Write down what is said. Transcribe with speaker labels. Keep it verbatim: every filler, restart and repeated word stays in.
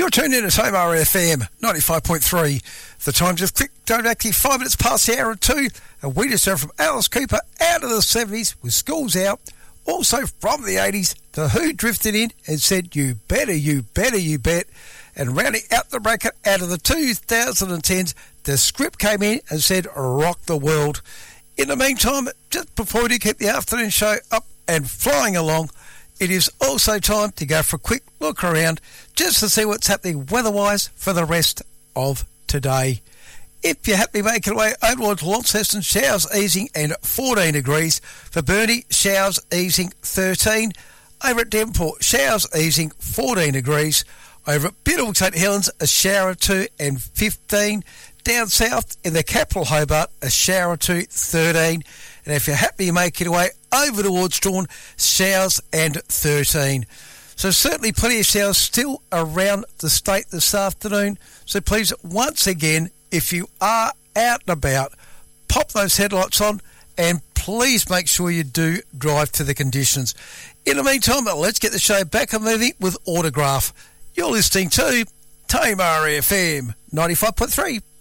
Speaker 1: You're tuned in to Tamar F M ninety-five point three. The time just clicked exactly five minutes past the hour and two, and we just heard from Alice Cooper out of the seventies with Schools Out. Also from the eighties, The Who drifted in and said, "You better, you better, you bet." And rounding out the bracket out of the two thousand tens, The Script came in and said, "Rock the World." In the meantime, just before we keep the afternoon show up and flying along, it is also time to go for a quick look around just to see what's happening weather-wise for the rest of today. If you're happy making away over towards Launceston, showers easing and fourteen degrees. For Burnie, showers easing thirteen. Over at Devonport, showers easing fourteen degrees. Over at beautiful St Helens, a shower or two and fifteen. Down south in the capital Hobart, a shower or two, thirteen. And if you're happy making your way over towards Strawn, showers and thirteen. So certainly plenty of showers still around the state this afternoon. So please, once again, if you are out and about, pop those headlights on and please make sure you do drive to the conditions. In the meantime, let's get the show back and moving with Autograph. You're listening to Tamar F M ninety-five point three.